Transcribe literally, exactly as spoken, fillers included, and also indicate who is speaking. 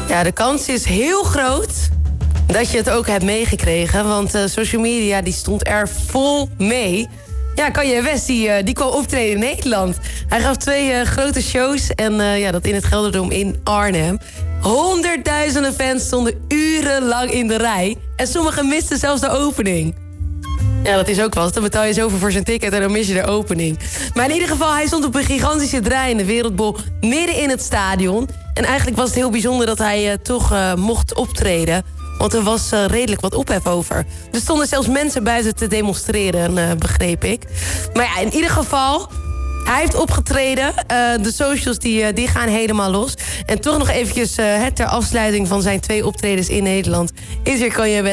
Speaker 1: Ja, de kans is heel groot dat je het ook hebt meegekregen. Want uh, social media die stond er vol mee. Ja, Kanye West die, uh, die kwam optreden in Nederland. Hij gaf twee uh, grote shows. En uh, ja, dat in het Gelderdoom in Arnhem. Honderdduizenden fans stonden urenlang in de rij. En sommigen misten zelfs de opening. Ja, dat is ook wat. Dan betaal je zoveel voor zijn ticket en dan mis je de opening. Maar in ieder geval, hij stond op een gigantische draai in de Wereldbol midden in het stadion. En eigenlijk was het heel bijzonder dat hij uh, toch uh, mocht optreden. Want er was uh, redelijk wat ophef over. Er stonden zelfs mensen buiten te demonstreren, uh, begreep ik. Maar ja, in ieder geval, hij heeft opgetreden. Uh, de socials die, uh, die gaan helemaal los. En toch nog eventjes uh, ter afsluiting van zijn twee optredens in Nederland is er Kanye West